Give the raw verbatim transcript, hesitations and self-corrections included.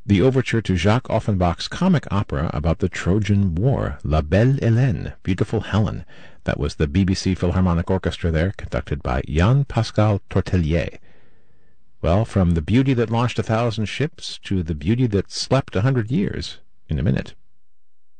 The overture to Jacques Offenbach's comic opera about the Trojan War, La Belle Hélène, Beautiful Helen. That was the B B C Philharmonic Orchestra there, conducted by Jean-Pascal Tortelier. Well, from the beauty that launched a thousand ships to the beauty that slept a hundred years, in a minute.